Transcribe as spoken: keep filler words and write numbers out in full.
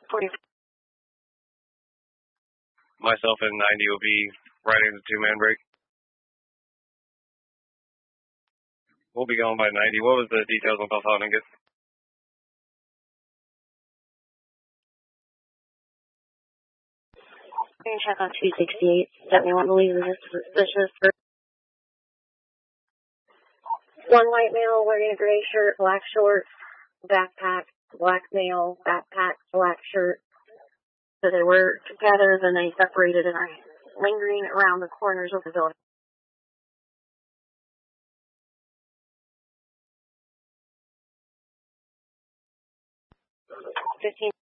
forty. Myself and ninety will be riding the two-man break. We'll be going by ninety. What was the details on Belfast? Check on two sixty-eight. seventy-one believes this is suspicious. One white male wearing a gray shirt, black shorts, backpack, black male, backpack, black shirt. So they were together, then they separated and are lingering around the corners of the building. fifteen.